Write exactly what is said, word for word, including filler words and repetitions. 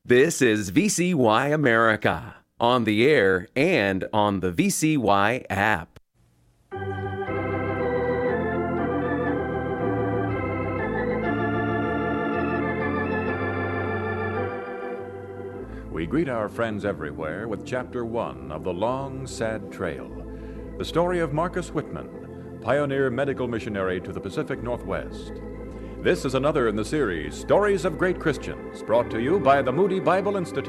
This is V C Y America, on the air and on the V C Y app. We greet our friends everywhere with Chapter One of The Long, Sad Trail, the story of Marcus Whitman, pioneer medical missionary to the Pacific Northwest. This is another in the series, Stories of Great Christians, brought to you by the Moody Bible Institute.